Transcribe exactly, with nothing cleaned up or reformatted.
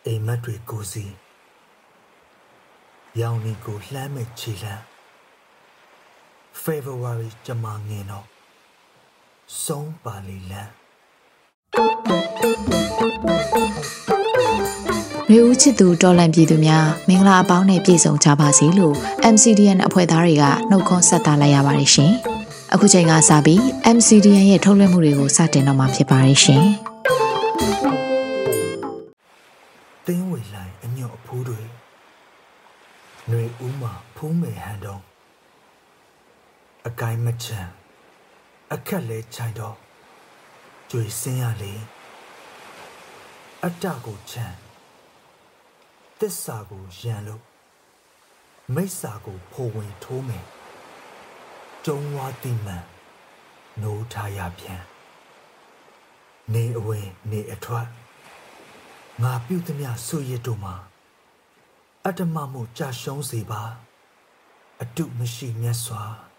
အိမ်မက်တွေကိုစီရောင်နီကိုလှမ်းမဲ့ခြေလှမ်း February ကြမှာငင်တော့ဆုံးပါလေလန်းရေဦးချစ်သူတော်လန်ပြည်သူများမင်္ဂလာအပေါင်းနဲ့ပြည့်စုံကြပါစေလို့ M C D N အဖွဲ့သားတွေကနှုတ်ခွန်းဆက်သလိုက်ရပါတယ်ရှင်။အခုချိန်ကစပြီး M C D N ရဲ့ထုတ်လွှင့်မှုတွေကိုစတင်တော့မှာဖြစ်ပါတယ်ရှင်။သင်းဝေလိုက်အညော့အဖိုးတွေຫນွေဦးမှာဖုံးမယ်ဟန်တော့အကိုင်းမချမ်းအခက်လဲချိုင်တော့ကြွေစင်းရလေအတ္တကိုချမ်းသစ္စာကိုရန်လို့မိစ္ဆာကိုဖိုဝင်ထိုးမယ်ကျုံဝါတိမှန်နိုးထားရပြန်နေအဝင်နေအထွက်ငါပြုသမျှဆွရစ်တို့မှာအတ္တမမှုကြာရှုံးစေပါအတုမရှိမြတ်စွာ